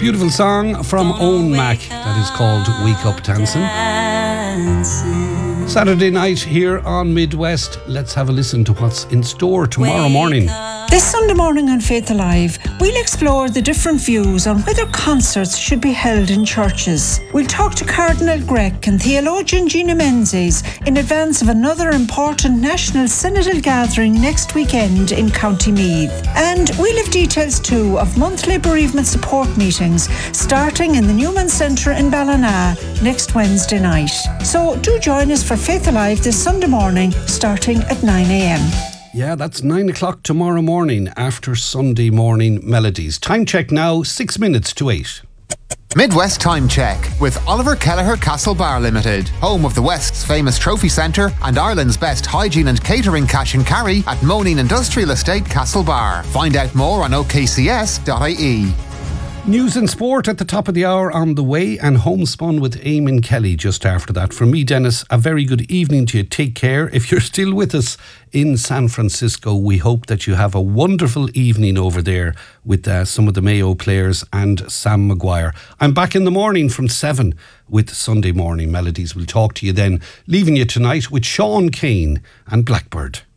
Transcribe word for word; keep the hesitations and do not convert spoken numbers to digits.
Beautiful song from Owen Mac that is called Wake Up Dancing. Saturday night here on Midwest. Let's have a listen to what's in store tomorrow morning. This Sunday morning on Faith Alive, we'll explore the different views on whether concerts should be held in churches. We'll talk to Cardinal Grech and theologian Gina Menzies in advance of another important national synodal gathering next weekend in County Meath. And we'll have details too of monthly bereavement support meetings starting in the Newman Centre in Ballina next Wednesday night. So do join us for Faith Alive this Sunday morning starting at nine a.m. Yeah, that's nine o'clock tomorrow morning after Sunday morning melodies. Time check now, six minutes to eight. Midwest Time Check with Oliver Kelleher Castle Bar Limited, home of the West's famous trophy centre and Ireland's best hygiene and catering cash and carry at Moneen Industrial Estate Castle Bar. Find out more on o k c s dot i e. News and sport at the top of the hour on the way, and Homespun with Eamon Kelly just after that. From me, Dennis, a very good evening to you. Take care. If you're still with us in San Francisco, we hope that you have a wonderful evening over there with uh, some of the Mayo players and Sam Maguire. I'm back in the morning from seven with Sunday Morning Melodies. We'll talk to you then, leaving you tonight with Sean Kane and Blackbird.